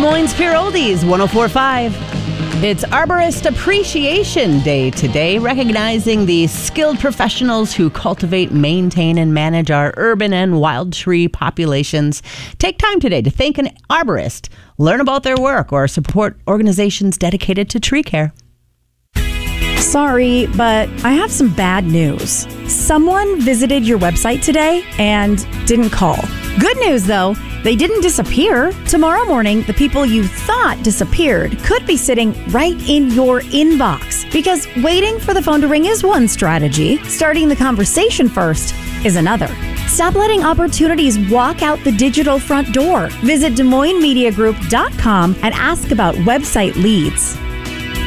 Moines Pure Oldies, 104.5. It's Arborist Appreciation Day today, recognizing the skilled professionals who cultivate, maintain, and manage our urban and wild tree populations. Take time today to thank an arborist, learn about their work, or support organizations dedicated to tree care. Sorry, but I have some bad news. Someone visited your website today and didn't call. Good news, though, they didn't disappear. Tomorrow morning, the people you thought disappeared could be sitting right in your inbox. Because waiting for the phone to ring is one strategy. Starting the conversation first is another. Stop letting opportunities walk out the digital front door. Visit DesMoinesMediaGroup.com and ask about website leads.